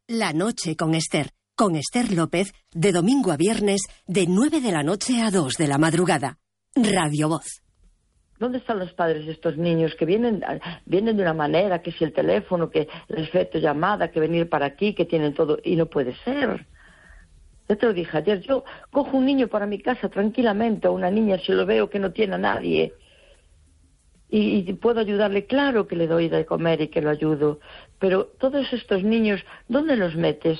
La noche con Esther López, de domingo a viernes, de 9 de la noche a 2 de la madrugada. Radio Voz. ¿Dónde están los padres de estos niños que vienen de una manera, que si el teléfono, que el efecto llamada, que venir para aquí, que tienen todo, y no puede ser? Ya te lo dije ayer, yo cojo un niño para mi casa tranquilamente, o una niña, si lo veo que no tiene a nadie, y puedo ayudarle, claro que le doy de comer y que lo ayudo, pero todos estos niños, ¿dónde los metes?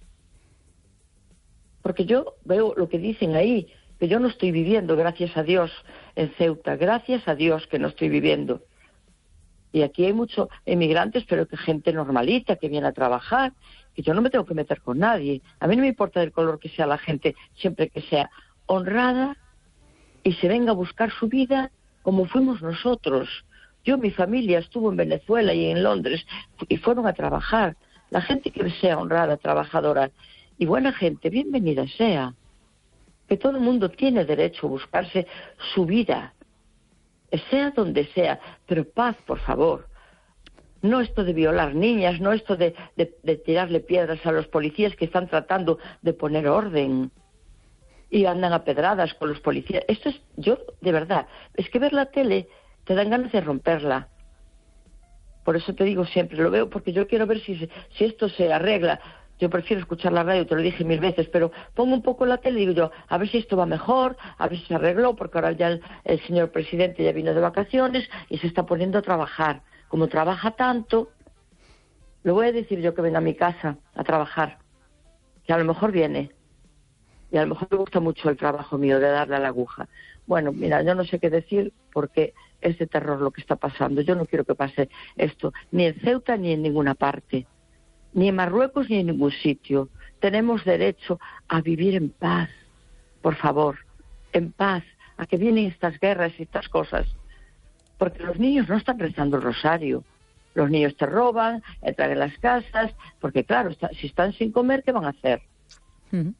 Porque yo veo lo que dicen ahí, que yo no estoy viviendo, gracias a Dios, en Ceuta, gracias a Dios que no estoy viviendo. Y aquí hay muchos emigrantes, pero que gente normalita, que viene a trabajar, que yo no me tengo que meter con nadie. A mí no me importa el color que sea la gente, siempre que sea honrada y se venga a buscar su vida como fuimos nosotros. Yo, mi familia estuvo en Venezuela y en Londres y fueron a trabajar. La gente que sea honrada, trabajadora y buena gente, bienvenida sea. Que todo el mundo tiene derecho a buscarse su vida, sea donde sea, pero paz, por favor. No esto de violar niñas, no esto de tirarle piedras a los policías que están tratando de poner orden y andan a pedradas con los policías. Esto es, yo, de verdad, es que ver la tele te dan ganas de romperla. Por eso te digo siempre, lo veo porque yo quiero ver si esto se arregla. Yo prefiero escuchar la radio, te lo dije 1000 veces, pero pongo un poco la tele y digo yo, a ver si esto va mejor, a ver si se arregló, porque ahora ya el señor presidente ya vino de vacaciones y se está poniendo a trabajar. Como trabaja tanto, le voy a decir yo que venga a mi casa a trabajar, que a lo mejor viene, y a lo mejor me gusta mucho el trabajo mío de darle a la aguja. Bueno, mira, yo no sé qué decir porque es de terror lo que está pasando. Yo no quiero que pase esto, ni en Ceuta ni en ninguna parte. Ni en Marruecos ni en ningún sitio. Tenemos derecho a vivir en paz, por favor, en paz, a que vienen estas guerras y estas cosas. Porque los niños no están rezando el rosario. Los niños te roban, entran en las casas, porque claro, si están sin comer, ¿qué van a hacer? Uh-huh.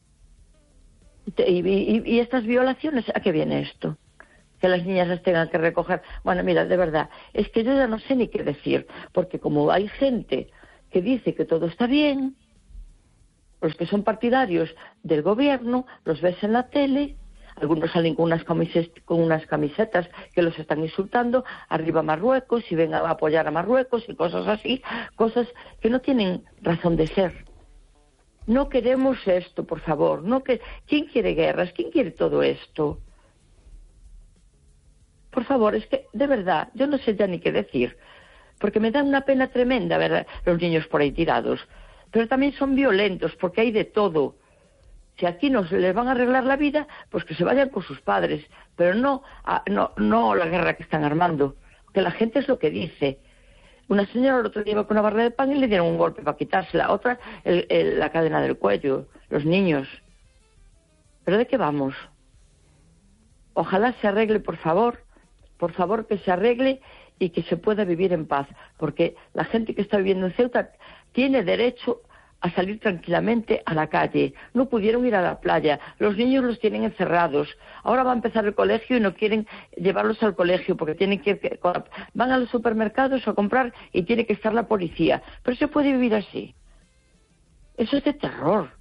Y estas violaciones, ¿a qué viene esto? Que las niñas las tengan que recoger. Bueno, mira, de verdad, es que yo ya no sé ni qué decir, porque como hay gente que dice que todo está bien, los que son partidarios del gobierno, los ves en la tele, algunos salen con unas camisetas que los están insultando, arriba Marruecos, y vengan a apoyar a Marruecos y cosas así, cosas que no tienen razón de ser. No queremos esto, por favor. ¿Quién quiere guerras? ¿Quién quiere todo esto? Por favor, es que, de verdad, yo no sé ya ni qué decir. Porque me da una pena tremenda ver los niños por ahí tirados. Pero también son violentos, porque hay de todo. Si aquí no se les van a arreglar la vida, pues que se vayan con sus padres. Pero no la guerra que están armando. Que la gente es lo que dice. Una señora el otro día iba con una barra de pan y le dieron un golpe para quitársela. Otra, la cadena del cuello. Los niños. ¿Pero de qué vamos? Ojalá se arregle, por favor. Por favor, que se arregle y que se pueda vivir en paz, porque la gente que está viviendo en Ceuta tiene derecho a salir tranquilamente a la calle. No pudieron ir a la playa, los niños los tienen encerrados. Ahora va a empezar el colegio y no quieren llevarlos al colegio porque tienen que ir, van a los supermercados a comprar y tiene que estar la policía. Pero se puede vivir así. Eso es de terror.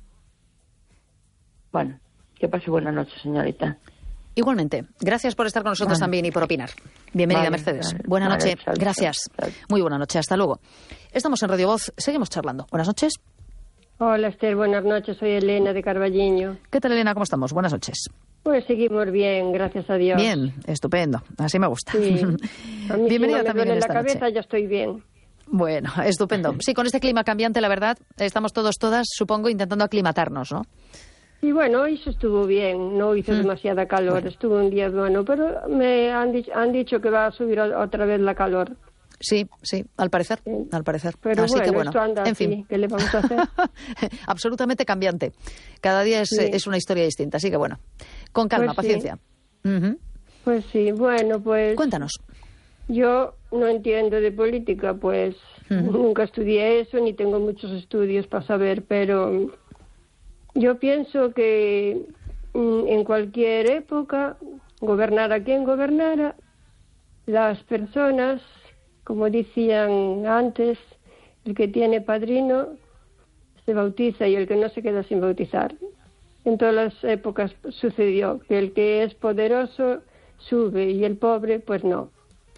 Bueno, que pase buena noche, señorita. Igualmente. Gracias por estar con nosotros también y por opinar. Bienvenida, Mercedes. Buena noche. Gracias. Muy buena noche. Hasta luego. Estamos en Radio Voz. Seguimos charlando. Buenas noches. Hola, Esther. Buenas noches. Soy Elena de Carballiño. ¿Qué tal, Elena? ¿Cómo estamos? Buenas noches. Pues seguimos bien, gracias a Dios. Bien, estupendo. Así me gusta. Sí. A mí Bienvenida si no me también duele en la esta cabeza, noche. ya estoy bien. Bueno, estupendo. Sí, con este clima cambiante, la verdad, estamos todas, supongo, intentando aclimatarnos, ¿no? Y bueno, hoy se estuvo bien, no hizo demasiada calor, bueno. Estuvo un día bueno, pero me han dicho que va a subir otra vez la calor. Sí, al parecer, al parecer. Pero así que bueno, esto anda en así, fin. ¿qué le vamos a hacer? Absolutamente cambiante. Cada día es una historia distinta, así que bueno, con calma, pues paciencia. Sí. Pues sí, bueno, pues... Cuéntanos. Yo no entiendo de política, pues nunca estudié eso, ni tengo muchos estudios para saber, pero... Yo pienso que en cualquier época, gobernara quien gobernara, las personas, como decían antes, el que tiene padrino se bautiza y el que no se queda sin bautizar. En todas las épocas sucedió que el que es poderoso sube y el pobre pues no.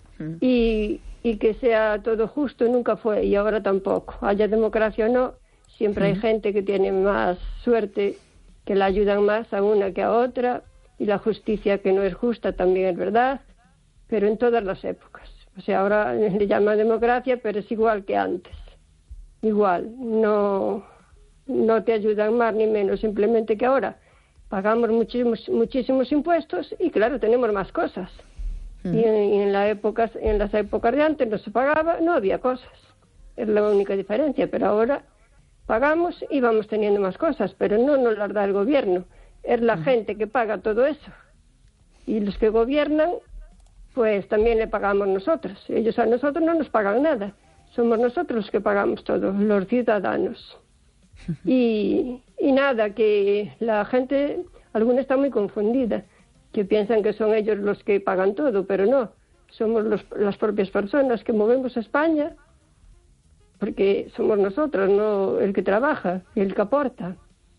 Y que sea todo justo nunca fue y ahora tampoco. Haya democracia o no, siempre hay gente que tiene más suerte, que la ayudan más a una que a otra, y la justicia que no es justa también es verdad, pero en todas las épocas. O sea, ahora le llaman democracia, pero es igual que antes. Igual, no te ayudan más ni menos, simplemente que ahora pagamos muchísimos impuestos y claro, tenemos más cosas. Y en las épocas de antes no se pagaba, no había cosas. Es la única diferencia, pero ahora pagamos y vamos teniendo más cosas, pero no nos las da el gobierno. Es la gente que paga todo eso. Y los que gobiernan, pues también le pagamos nosotros. Ellos a nosotros no nos pagan nada. Somos nosotros los que pagamos todo, los ciudadanos. Y nada, que la gente, alguna está muy confundida, que piensan que son ellos los que pagan todo, pero no. Somos las propias personas que movemos a España, porque somos nosotros, no el que trabaja, el que aporta.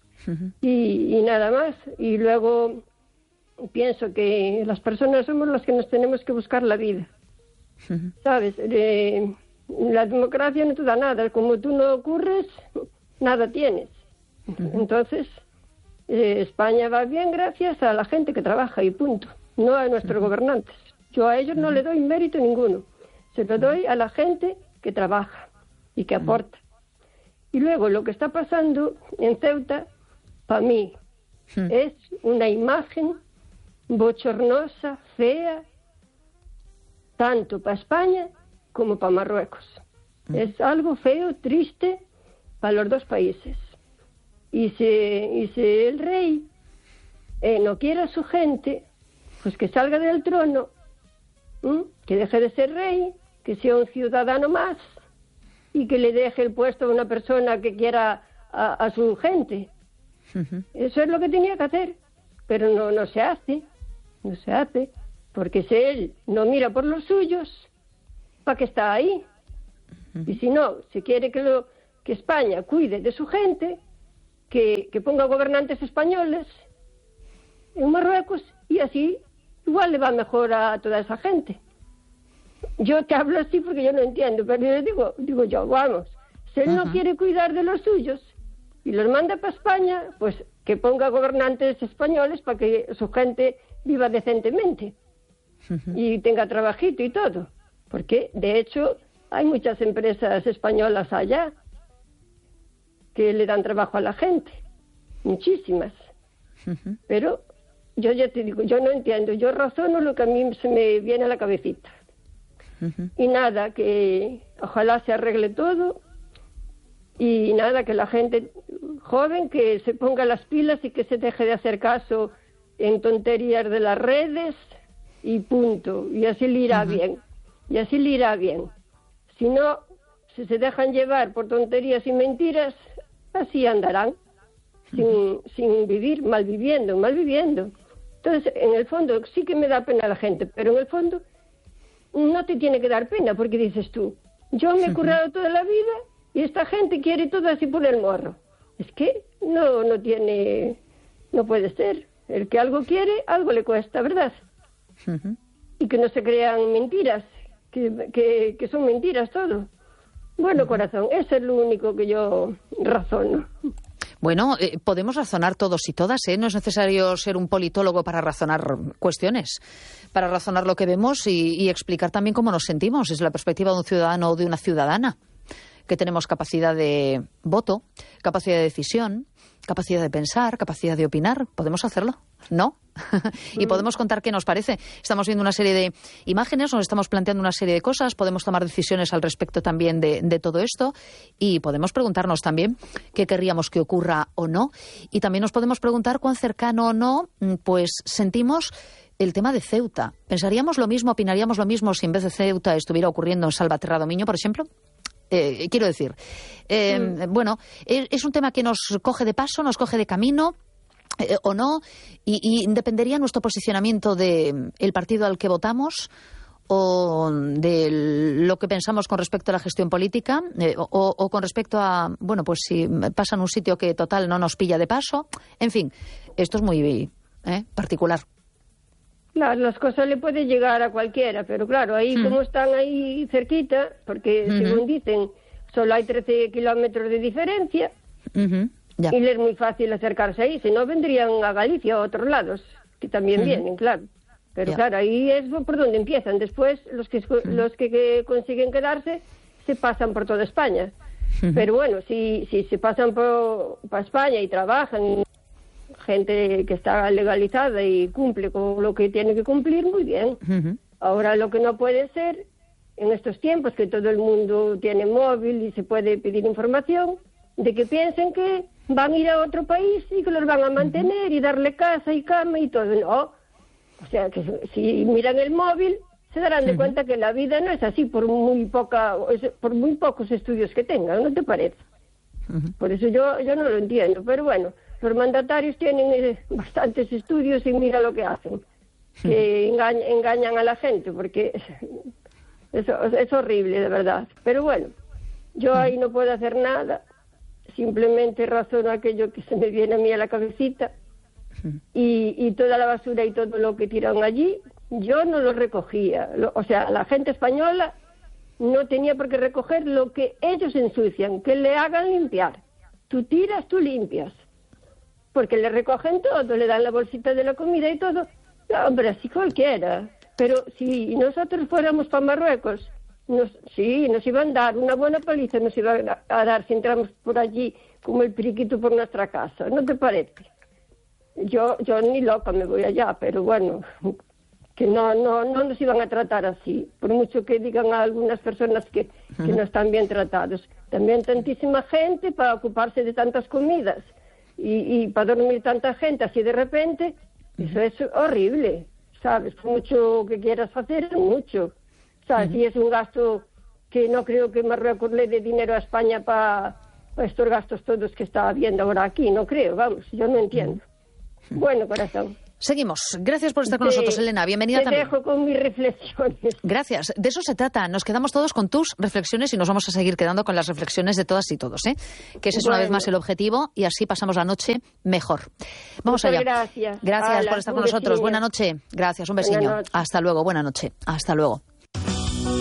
Y nada más. Y luego pienso que las personas somos las que nos tenemos que buscar la vida. ¿Sabes? La democracia no te da nada. Como tú no ocurres, nada tienes. Entonces, España va bien gracias a la gente que trabaja y punto. No a nuestros gobernantes. Yo a ellos no le doy mérito ninguno. Se lo doy a la gente que trabaja y que aporta. Y luego lo que está pasando en Ceuta, para mí, es una imagen bochornosa, fea, tanto para España como para Marruecos. Es algo feo, triste para los dos países. Y si el rey no quiere a su gente, pues que salga del trono, que deje de ser rey, que sea un ciudadano más y que le deje el puesto a una persona que quiera a su gente. Eso es lo que tenía que hacer, pero no se hace, porque si él no mira por los suyos, ¿para qué está ahí? Y si no, si quiere que España cuide de su gente, que ponga gobernantes españoles en Marruecos y así igual le va mejor a toda esa gente. Yo te hablo así porque yo no entiendo, pero yo digo yo, vamos, si él no quiere cuidar de los suyos y los manda para España, pues que ponga gobernantes españoles para que su gente viva decentemente y tenga trabajito y todo, porque de hecho hay muchas empresas españolas allá que le dan trabajo a la gente, muchísimas, pero yo ya te digo, yo no entiendo, yo razono lo que a mí se me viene a la cabecita. Y nada, que ojalá se arregle todo y nada, que la gente joven que se ponga las pilas y que se deje de hacer caso en tonterías de las redes y punto, y así le irá bien, Si no, si se dejan llevar por tonterías y mentiras, así andarán, sin vivir, malviviendo. Entonces, en el fondo, sí que me da pena a la gente, pero en el fondo no te tiene que dar pena, porque dices tú, yo me he currado toda la vida y esta gente quiere todo así por el morro. Es que no puede ser. El que algo quiere, algo le cuesta, ¿verdad? Y que no se crean mentiras, que son mentiras todo. Bueno, corazón, eso es lo único que yo razono. Bueno, podemos razonar todos y todas, ¿eh? No es necesario ser un politólogo para razonar cuestiones, para razonar lo que vemos y explicar también cómo nos sentimos desde la perspectiva de un ciudadano o de una ciudadana, que tenemos capacidad de voto, capacidad de decisión, capacidad de pensar, capacidad de opinar. ¿Podemos hacerlo? ¿No? Y podemos contar qué nos parece. Estamos viendo una serie de imágenes, nos estamos planteando una serie de cosas, podemos tomar decisiones al respecto también de todo esto y podemos preguntarnos también qué querríamos que ocurra o no. Y también nos podemos preguntar cuán cercano o no pues sentimos el tema de Ceuta. ¿Pensaríamos lo mismo, opinaríamos lo mismo si en vez de Ceuta estuviera ocurriendo en Salvaterra-Domiño, por ejemplo? Quiero decir, bueno, es un tema que nos coge de paso, nos coge de camino, o no, y dependería nuestro posicionamiento del partido al que votamos o de lo que pensamos con respecto a la gestión política, o con respecto a, bueno, pues si pasa en un sitio que total no nos pilla de paso. En fin, esto es muy particular. Claro, las cosas le pueden llegar a cualquiera, pero claro, ahí como están ahí cerquita, porque según dicen, solo hay 13 kilómetros de diferencia, y les es muy fácil acercarse ahí, si no vendrían a Galicia o a otros lados, que también vienen, claro. Pero claro, ahí es por donde empiezan. Después, los que consiguen quedarse se pasan por toda España. Pero bueno, si se pasan para España y trabajan, gente que está legalizada y cumple con lo que tiene que cumplir, muy bien. Ahora, lo que no puede ser, en estos tiempos que todo el mundo tiene móvil y se puede pedir información, de que piensen que van a ir a otro país y que los van a mantener y darle casa y cama y todo. No. O sea, que si miran el móvil, se darán de cuenta que la vida no es así por muy pocos estudios que tengan, ¿no te parece? Por eso yo no lo entiendo. Pero bueno, los mandatarios tienen bastantes estudios y mira lo que hacen. Que engañan a la gente, porque es horrible, de verdad. Pero bueno, yo ahí no puedo hacer nada. Simplemente razono aquello que se me viene a mí a la cabecita. Y toda la basura y todo lo que tiran allí, yo no lo recogía. O sea, la gente española no tenía por qué recoger lo que ellos ensucian, que le hagan limpiar. Tú tiras, tú limpias. Porque le recogen todo, le dan la bolsita de la comida y todo. No, hombre, así cualquiera. Pero si nosotros fuéramos para Marruecos, nos iban a dar una buena paliza, nos iban a dar si entramos por allí como el periquito por nuestra casa. ¿No te parece? Yo ni loca me voy allá, pero bueno, que no nos iban a tratar así, por mucho que digan a algunas personas que no están bien tratados. También tantísima gente para ocuparse de tantas comidas y para dormir tanta gente así de repente, eso es horrible, ¿sabes? Por mucho que quieras hacer, es mucho, ¿sabes? Y es un gasto que no creo que Marruecos le dé dinero a España para estos gastos todos que está habiendo ahora aquí, no creo, vamos, yo no entiendo. Bueno, corazón. Seguimos. Gracias por estar con nosotros, Elena. Bienvenida también. Te dejo con mis reflexiones. Gracias. De eso se trata. Nos quedamos todos con tus reflexiones y nos vamos a seguir quedando con las reflexiones de todas y todos, ¿eh? Que ese es una vez más el objetivo y así pasamos la noche mejor. Vamos allá. Gracias. Gracias por estar con nosotros. Buena noche. Gracias. Un besiño. Hasta luego. Buena noche. Hasta luego.